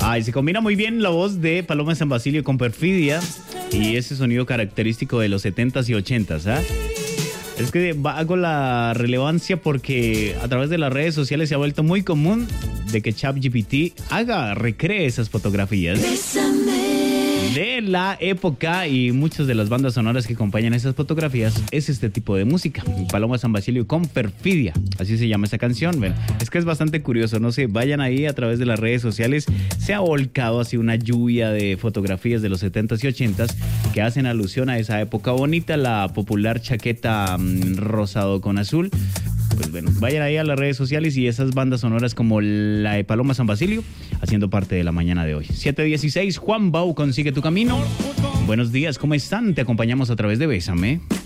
Ay, se combina muy bien la voz de Paloma San Basilio con Perfidia y ese sonido característico de los 70s y 80s, ¿ah? Es que hago la relevancia porque a través de las redes sociales se ha vuelto muy común de que ChatGPT recree esas fotografías de la época, y muchas de las bandas sonoras que acompañan esas fotografías es este tipo de música. Paloma San Basilio con Perfidia, así se llama esa canción. Bueno, es que es bastante curioso, no sé, vayan ahí a través de las redes sociales. Se ha volcado así una lluvia de fotografías de los 70s y 80s que hacen alusión a esa época bonita, la popular chaqueta rosado con azul. Pues bueno, vayan ahí a las redes sociales y esas bandas sonoras como la de Paloma San Basilio haciendo parte de la mañana de hoy. 7:16, Juan Bau, Consigue tu camino. Buenos días, ¿cómo están? Te acompañamos a través de Bésame.